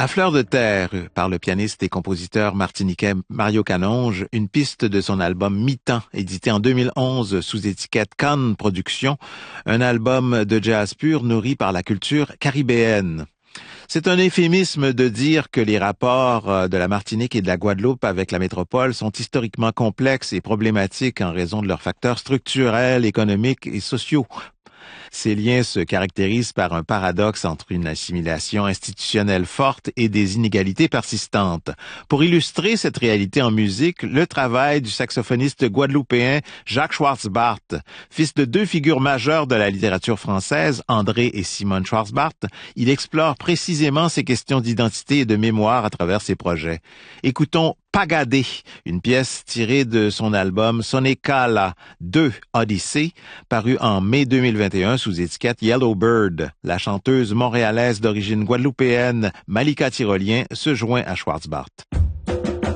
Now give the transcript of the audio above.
À fleur de terre, par le pianiste et compositeur martiniquais Mario Canonge, une piste de son album Mi-temps, édité en 2011 sous étiquette Cannes Productions, un album de jazz pur nourri par la culture caribéenne. C'est un euphémisme de dire que les rapports de la Martinique et de la Guadeloupe avec la métropole sont historiquement complexes et problématiques en raison de leurs facteurs structurels, économiques et sociaux. Ces liens se caractérisent par un paradoxe entre une assimilation institutionnelle forte et des inégalités persistantes. Pour illustrer cette réalité en musique, le travail du saxophoniste guadeloupéen Jacques Schwartzbart, fils de deux figures majeures de la littérature française, André et Simone Schwartzbart, il explore précisément ces questions d'identité et de mémoire à travers ses projets. Écoutons Pagadé, une pièce tirée de son album Sonekala 2 Odyssey, paru en mai 2021 sous étiquette Yellow Bird. La chanteuse montréalaise d'origine guadeloupéenne Malika Tyrolien se joint à Schwartzbart.